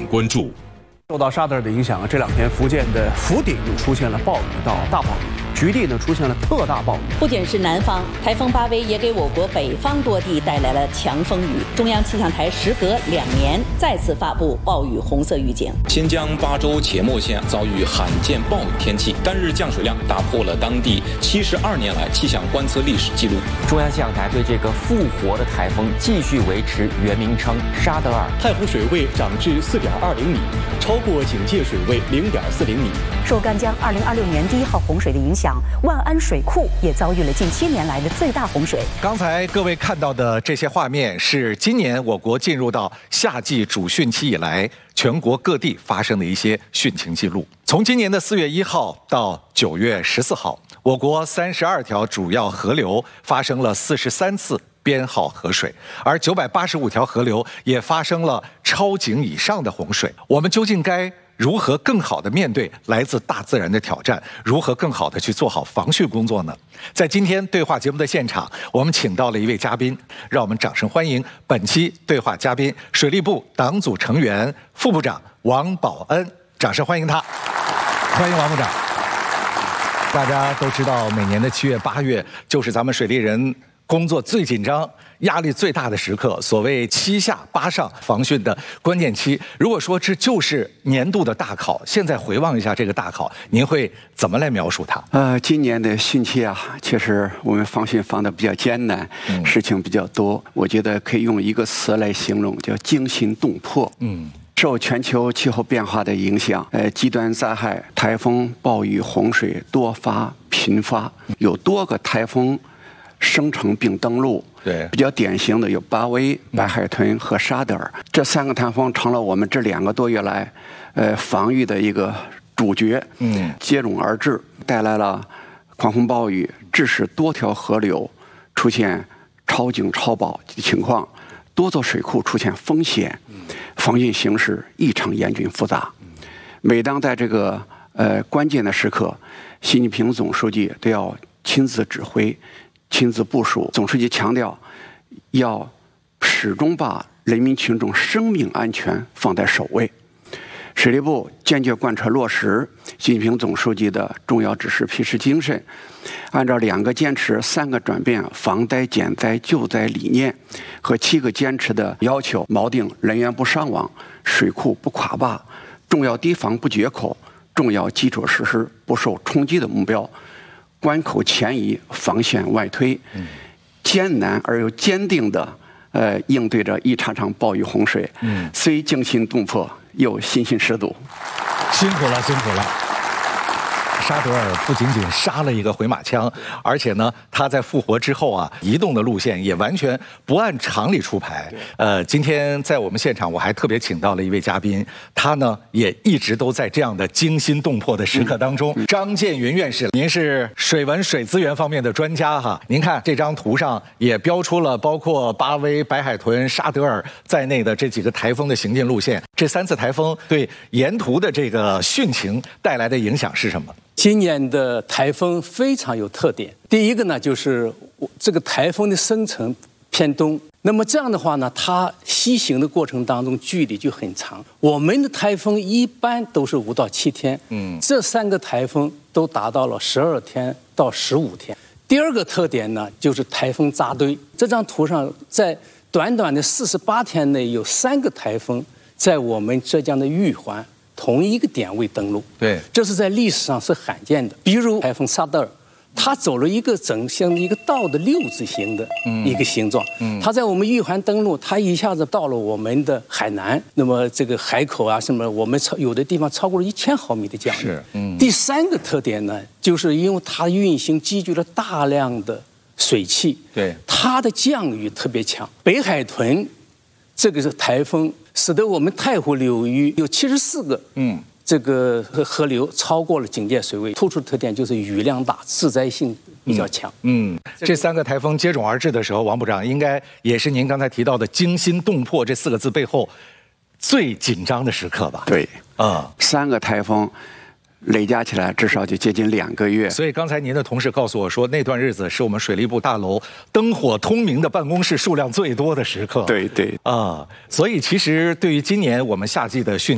关注。 受到沙德尔的影响，这两天福建的福鼎出现了暴雨到大暴雨，局地呢出现了特大暴雨。 不仅是南方，台风巴威也给我国北方多地带来了强风雨。中央气象台时隔2年再次发布暴雨红色预警。 新疆巴州且末县遭遇罕见暴雨天气，单日降水量打破了当地72年来气象观测历史记录。 中央气象台对这个复活的台风继续维持原名称沙德尔。 太湖水位涨至4.20米，超过警戒水位0.40米。 受赣江2026年第1号洪水的影响，万安水库也遭遇了近7年来的最大洪水。 刚才各位看到的这些画面，是今年我国进入到夏季主汛期以来，全国各地发生的一些汛情记录。从今年的4月1号到9月14号，我国32条主要河流发生了43次编号河水，而985条河流也发生了超警以上的洪水。我们究竟该如何更好地面对来自大自然的挑战？如何更好地去做好防汛工作呢？在今天对话节目的现场，我们请到了一位嘉宾，让我们掌声欢迎本期对话嘉宾水利部党组成员、副部长王保恩，掌声欢迎他。欢迎王部长。大家都知道，每年的7月、8月就是咱们水利人工作最紧张、压力最大的时刻，所谓7下8上防汛的关键期。如果说这就是年度的大考，现在回望一下这个大考，您会怎么来描述它？ 今年的汛期啊，确实我们防汛防得比较艰难，事情比较多。我觉得可以用一个词来形容，叫惊心动魄。受全球气候变化的影响，极端灾害、台风、暴雨、洪水多发频发，有多个台风生成并登陆。 对， 比较典型的有巴威、白海豚和沙德尔，这3个台风成了我们这2个多月来，防御的一个主角。接踵而至，带来了狂风暴雨，致使多条河流出现超警超保的情况，多座水库出现风险，防汛形势异常严峻复杂。每当在这个关键的时刻，习近平总书记都要亲自指挥、亲自部署。总书记强调，要始终把人民群众生命安全放在首位。水利部坚决贯彻落实习近平总书记的重要指示批示精神，按照2个坚持、3个转变、防灾减灾救灾理念和7个坚持的要求，锚定人员不伤亡、水库不垮坝、重要堤防不决口、重要基础设施不受冲击的目标，关口前移，防线外推，艰难而又坚定地应对着一场场暴雨洪水。虽惊心动魄，又信心十足。 辛苦了，辛苦了。沙德尔不仅仅杀了一个回马枪，而且呢，他在复活之后啊，移动的路线也完全不按常理出牌。今天在我们现场，我还特别请到了一位嘉宾，他呢也一直都在这样的惊心动魄的时刻当中。张建云院士，您是水文水资源方面的专家哈，您看这张图上也标出了包括巴威、白海豚、沙德尔在内的这几个台风的行进路线。这3次台风对沿途的这个汛情带来的影响是什么？ 今年的台风非常有特点。第一个呢，就是这个台风的生成偏东，那么这样的话呢，它西行的过程当中距离就很长。我们的台风一般都是5到7天，这3个台风都达到了12天到15天。第二个特点呢，就是台风扎堆。这张图上，在短短的48天内，有3个台风在我们浙江的玉环同一个点位登陆， 对， 这是在历史上是罕见的。比如台风沙德尔，它走了一个整像一个道的6字形的一个形状，它在我们玉环登陆，它一下子到了我们的海南，那么这个海口啊什么，我们有的地方超过了1000毫米的降雨。 是， 第3个特点呢，就是因为它运行积聚了大量的水汽， 对， 它的降雨特别强。北海豚这个是台风，使得我们太湖流域有74个这个河流超过了警戒水位。突出的特点就是雨量大，致灾性比较强。 这3个台风接踵而至的时候，王部长应该也是您刚才提到的惊心动魄这4个字背后最紧张的时刻吧？ 对，3个台风累加起来至少就接近2个月。 所以刚才您的同事告诉我说，那段日子是我们水利部大楼灯火通明的办公室数量最多的时刻。 对对所以其实对于今年我们夏季的汛